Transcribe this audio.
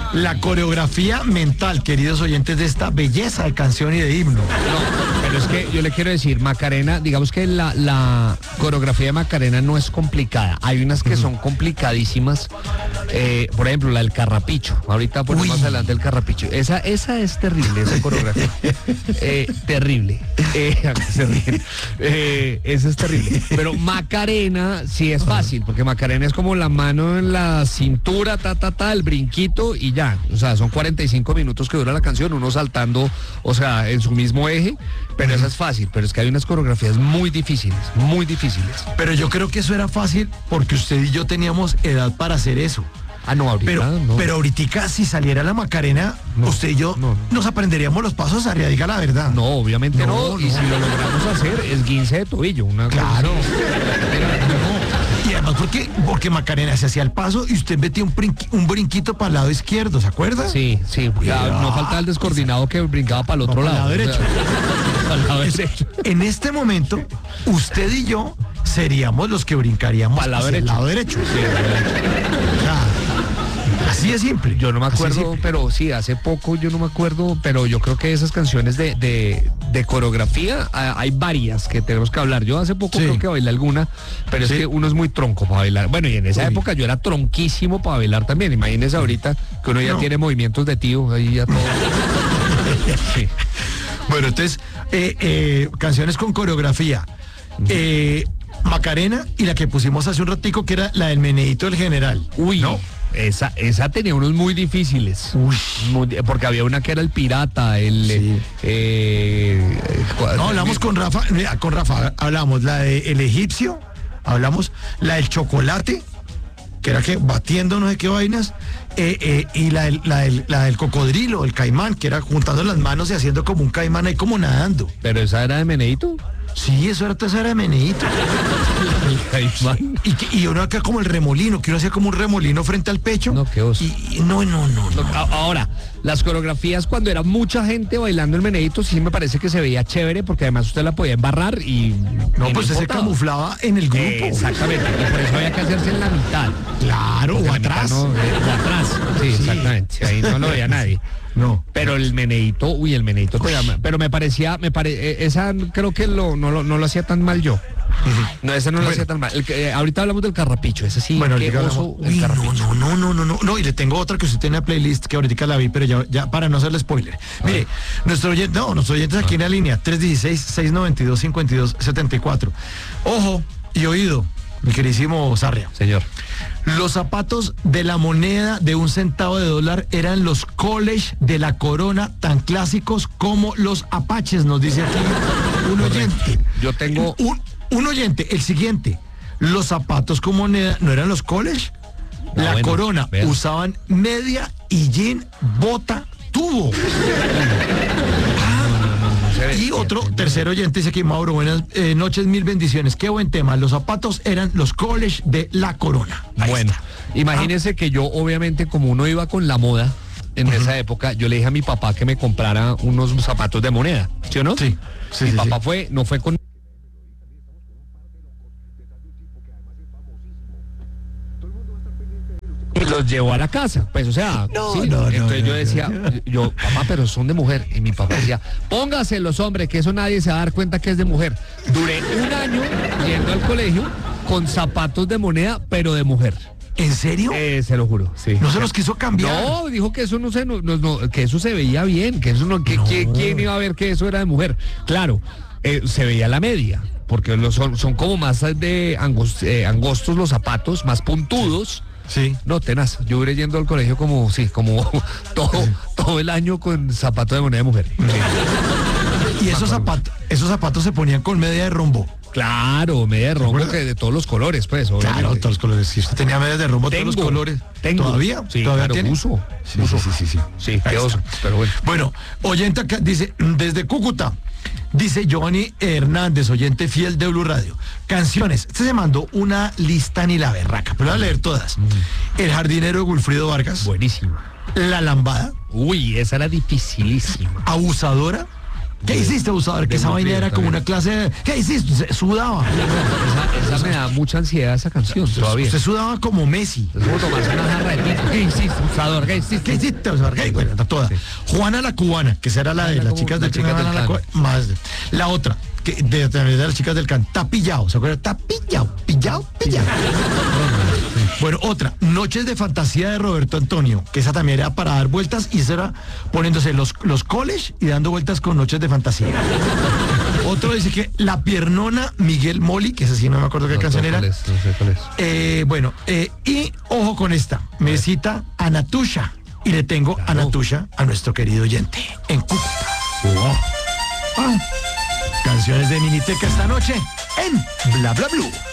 la coreografía mental, queridos oyentes, de esta belleza de canción y de himno. No, pero es que yo le quiero decir, Macarena, digamos que la coreografía de Macarena no es complicada. Hay unas que son complicadísimas. Por ejemplo, la del Carrapicho. Ahorita ponemos más adelante el Carrapicho. Esa es terrible, esa coreografía. Terrible. Se ríen. Esa es terrible. Pero Macarena sí es fácil, porque Macarena es como la mano en la cintura, el brinquito y ya. O sea, son 45 minutos que dura la canción, uno saltando, o sea, en su mismo eje, pero esa es fácil. Pero es que hay unas coreografías muy difíciles, muy difíciles. Pero yo creo que eso era fácil porque usted y yo teníamos edad para hacer eso. Ah, no, ahorita no. Pero ahorita si saliera la Macarena, usted y yo nos aprenderíamos los pasos arriba, diga la verdad. No, obviamente no. Y si lo logramos hacer, es guince de tobillo. Claro. Y además porque Macarena se hacía el paso y usted metía un brinquito para el lado izquierdo, ¿se acuerda? Sí. No falta el descoordinado que brincaba para el otro lado. Para el lado derecho. Para el lado derecho. En este momento, usted y yo seríamos los que brincaríamos para el lado derecho. Sí, así es simple. Yo no me acuerdo, pero sí, hace poco yo no me acuerdo, pero yo creo que esas canciones de coreografía, hay varias que tenemos que hablar. Yo hace poco creo que bailé alguna, pero es que uno es muy tronco para bailar. Bueno, y en esa época yo era tronquísimo para bailar también. Imagínese ahorita que uno ya tiene movimientos de tío, ahí ya todo. Sí. Bueno, entonces, canciones con coreografía. Macarena y la que pusimos hace un ratico, que era la del Meneíto del General. Uy, ¿no? Esa tenía unos muy difíciles. Porque había una que era el pirata, no, hablamos con Rafa, hablamos la de el egipcio, hablamos la del chocolate, que era que batiendo no sé qué vainas, y la del cocodrilo, el caimán, que era juntando las manos y haciendo como un caimán ahí como nadando. ¿Pero esa era de Meneíto? Sí, esa era de Meneíto. Y uno acá como el remolino, que uno hacía como un remolino frente al pecho. No, qué oso. No. Ahora, las coreografías cuando era mucha gente bailando el Meneíto, sí me parece que se veía chévere, porque además usted la podía embarrar y... No, pues se camuflaba en el grupo. Exactamente, y por eso había que hacerse en la mitad. Claro, o atrás. O atrás, sí, exactamente, ahí no lo veía nadie. No. Pero el Meneíto te llama. Pero esa creo que no lo hacía tan mal yo. No, esa no lo hacía tan mal. Ahorita hablamos del Carrapicho, ese sí. Bueno, qué oso, el Carrapicho. No, y le tengo otra que usted tiene en la playlist que ahorita la vi, pero ya para no hacerle spoiler. Mire, nuestros oyentes aquí en la línea, 316-692-5274. Ojo y oído, mi queridísimo Sarria. Señor. Los zapatos de la moneda de $1 centavo eran los college de la Corona, tan clásicos como los Apaches, nos dice aquí un oyente. Yo tengo... Un oyente, el siguiente. Los zapatos con moneda no eran los college. Corona usaban media y jean, bota, tubo. Y otro tercer oyente dice que Mauro, buenas noches, mil bendiciones. Qué buen tema. Los zapatos eran los college de la Corona. Bueno, imagínese que yo, obviamente, como uno iba con la moda en esa época, yo le dije a mi papá que me comprara unos zapatos de moneda, ¿sí o no? Sí. Mi papá no fue con... Y los llevó a la casa, pues, o sea, entonces yo decía, papá, pero son de mujer. Y mi papá decía, póngaselos, hombre, que eso nadie se va a dar cuenta que es de mujer. Duré un año yendo al colegio con zapatos de moneda, pero de mujer. ¿En serio? Se lo juro, sí. ¿No se los quiso cambiar? No, dijo que eso que eso se veía bien, que eso ¿quién iba a ver que eso era de mujer? Claro, se veía la media, porque son como más de angostos los zapatos, más puntudos. Sí. No, tenaz. Yo duré yendo al colegio como todo el año con zapatos de moneda de mujer. Sí. Y esos zapatos se ponían con media de rombo. Claro, media de rombo que de todos los colores, pues. Obviamente. Claro, todos los colores. Si usted tenía medias de rombo, todos los colores. ¿Todavía? Sí, ¿Todavía claro, tiene? uso. Sí, qué oso, pero bueno. Bueno, oyente acá dice, desde Cúcuta, dice Giovanni Hernández, oyente fiel de Blue Radio. Canciones. Este se mandó una lista ni la berraca, pero voy a leer todas. El jardinero de Wilfrido Vargas. Buenísimo. La lambada. Uy, esa era dificilísima. Abusadora. ¿Qué hiciste, abusador? Que esa vaina era como una clase de... ¿Qué hiciste? Sudaba. Esa me da mucha ansiedad, esa canción, todavía. Usted sudaba como Messi. Es como tomarse una jarra de pico. ¿Qué hiciste, abusador? ¿Qué hiciste? ¿Qué hiciste, abusador? ¿Qué? Bueno, está toda. Sí. Juana la cubana, que esa era la de las chicas del can. Más. La otra, que de las chicas del can. Está pillado, ¿se acuerdan? Está pillado. Bueno, otra, Noches de Fantasía de Roberto Antonio, que esa también era para dar vueltas y esa era poniéndose los college y dando vueltas con Noches de Fantasía. Otro dice que La Piernona Miguel Moli, que esa sí no me acuerdo qué canción era. No sé cuál es. Y ojo con esta, me cita a Natusha y le tengo a Natusha a nuestro querido oyente en Cúcuta. Canciones de Miniteca esta noche en Bla Bla Blue.